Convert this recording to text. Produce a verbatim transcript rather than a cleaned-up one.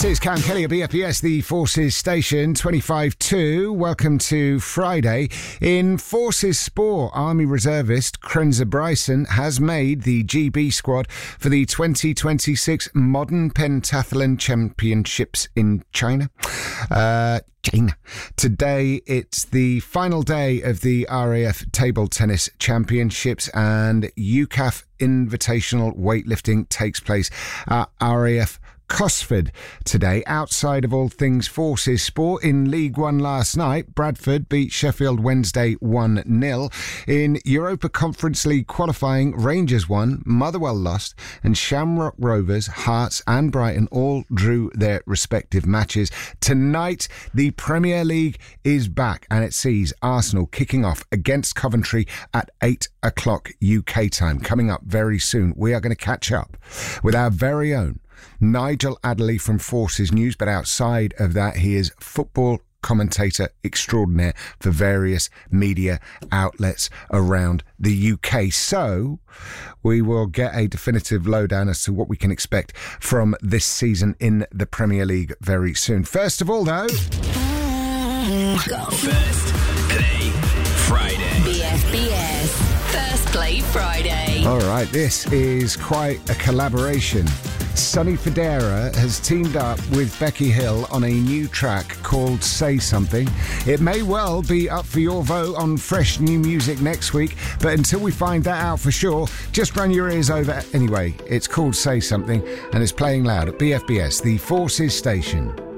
This is Cam Kelly at B F B S, the Forces Station, twenty-five two. Welcome to Friday. In Forces Sport, Army reservist Krenza Bryson has made the G B squad for the twenty twenty-six Modern Pentathlon Championships in China. Uh, China. Today, it's the final day of the R A F Table Tennis Championships, and U C A F Invitational Weightlifting takes place at R A F Cosford today. Outside of all things Forces Sport, in League One last night, Bradford beat Sheffield Wednesday one nil. In Europa Conference League qualifying, Rangers won, Motherwell lost, and Shamrock Rovers, Hearts and Brighton all drew their respective matches. Tonight, the Premier League is back, and it sees Arsenal kicking off against Coventry at eight o'clock U K time. Coming up very soon, we are going to catch up with our very own Nigel Adderley from Forces News, but outside of that, he is football commentator extraordinaire for various media outlets around the U K. So we will get a definitive lowdown as to what we can expect from this season in the Premier League very soon. First of all, though, Go. First Play Friday. B F B S First Play Friday. All right, this is quite a collaboration. Sonny Fodera has teamed up with Becky Hill on a new track called Say Something. It may well be up for your vote on Fresh New Music next week, but until we find that out for sure, just run your ears over. Anyway, it's called Say Something, and it's playing loud at B F B S, the Forces Station.